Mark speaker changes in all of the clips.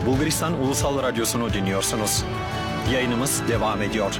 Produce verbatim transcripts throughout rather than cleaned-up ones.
Speaker 1: Bulgaristan Ulusal Radyosu'nu dinliyorsunuz. Yayınımız devam ediyor.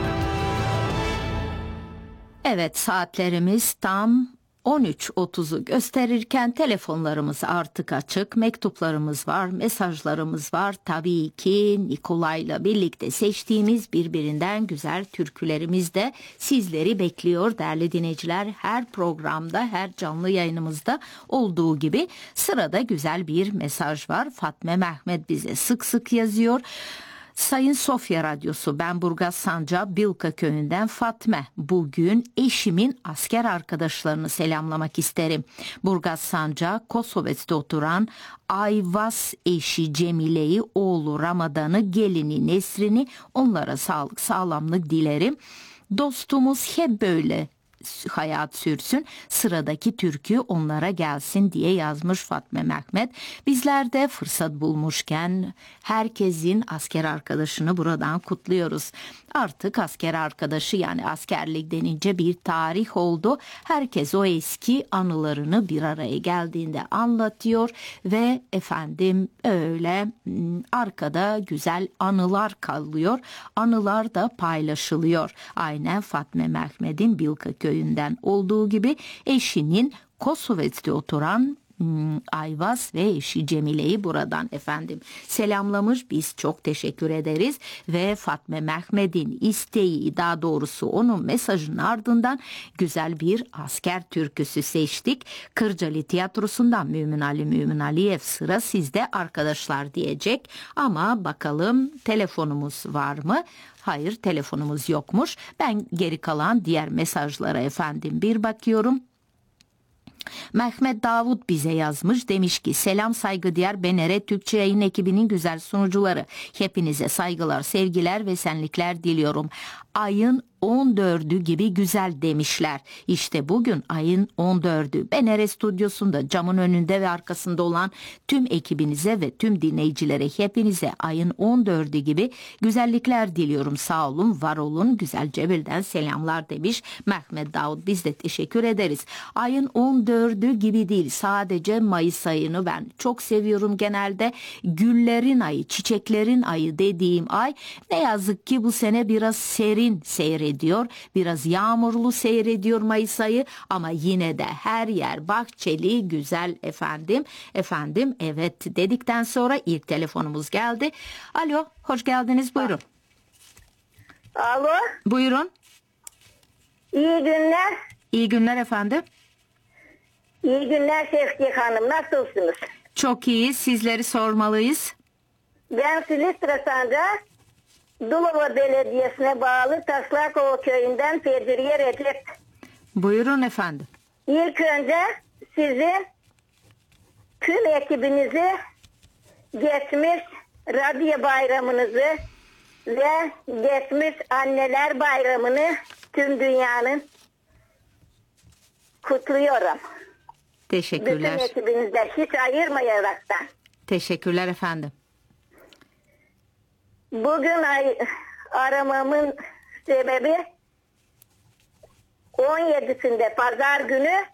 Speaker 2: Evet, saatlerimiz tam on üç otuzu gösterirken telefonlarımız artık açık, mektuplarımız var, mesajlarımız var. Tabii ki Nikolay'la birlikte seçtiğimiz birbirinden güzel türkülerimiz de sizleri bekliyor değerli dinleyiciler. Her programda, her canlı yayınımızda olduğu gibi sırada güzel bir mesaj var. Fatma Mehmet bize sık sık yazıyor. Sayın Sofya Radyosu, ben Burgaz Sancağı Bilka köyünden Fatma. Bugün eşimin asker arkadaşlarını selamlamak isterim. Burgaz Sancağı Kosovets'te oturan Ayvaz eşi Cemile'yi, oğlu Ramadan'ı, gelini Nesrin'i, onlara sağlık sağlamlık dilerim. Dostumuz hep böyle hayat sürsün, sıradaki türkü onlara gelsin diye yazmış Fatma Mehmet. Bizler de fırsat bulmuşken herkesin asker arkadaşını buradan kutluyoruz. Artık asker arkadaşı, yani askerlik denince bir tarih oldu. Herkes o eski anılarını bir araya geldiğinde anlatıyor ve efendim öyle arkada güzel anılar kalıyor. Anılar da paylaşılıyor. Aynen Fatma Mehmet'in Bilka köyünden olduğu gibi eşinin Kosovets'te oturan Hmm, Ayvaz ve eşi Cemile'yi buradan efendim selamlamış. Biz çok teşekkür ederiz ve Fatma Mehmet'in isteği, daha doğrusu onun mesajının ardından güzel bir asker türküsü seçtik. Kırcalı Tiyatrosu'ndan Mümin Ali Mümin Aliyev, sıra sizde arkadaşlar diyecek ama bakalım telefonumuz var mı? Hayır, telefonumuz yokmuş. Ben geri kalan diğer mesajlara efendim bir bakıyorum. Mehmet Davut bize yazmış, demiş ki selam saygıdeğer B N R Türkçe yayın ekibinin güzel sunucuları, hepinize saygılar, sevgiler ve senlikler diliyorum. Ayın on dördü gibi güzel demişler. İşte bugün ayın on dördü. B N R stüdyosunda camın önünde ve arkasında olan tüm ekibinize ve tüm dinleyicilere, hepinize ayın on dördü gibi güzellikler diliyorum. Sağ olun, var olun, güzel Cebel'den selamlar demiş Mehmet Davut. Biz de teşekkür ederiz. Ayın on dördü gibi değil, sadece Mayıs ayını ben çok seviyorum genelde. Güllerin ayı, çiçeklerin ayı dediğim ay ne yazık ki bu sene biraz serin seyrediyor. Biraz yağmurlu seyrediyor Mayıs ayı ama yine de her yer bahçeli, güzel efendim. Efendim evet dedikten sonra ilk telefonumuz geldi. Alo, hoş geldiniz, buyurun.
Speaker 3: Alo.
Speaker 2: Buyurun.
Speaker 3: İyi günler.
Speaker 2: İyi günler efendim.
Speaker 3: İyi günler Şevki Hanım, nasılsınız?
Speaker 2: Çok iyi, sizleri sormalıyız.
Speaker 3: Ben Silistra Sancağı Dulova Belediyesi'ne bağlı Taslakova köyünden Fedriye Recep.
Speaker 2: Buyurun efendim.
Speaker 3: İlk önce sizi, tüm ekibinizi, geçmiş radyo bayramınızı ve geçmiş anneler bayramını tüm dünyanın kutluyorum.
Speaker 2: Teşekkürler.
Speaker 3: Bütün ekibinizden hiç ayırmayaraktan.
Speaker 2: Teşekkürler efendim.
Speaker 3: Bugün ay, aramamın sebebi on yedisinde pazar günü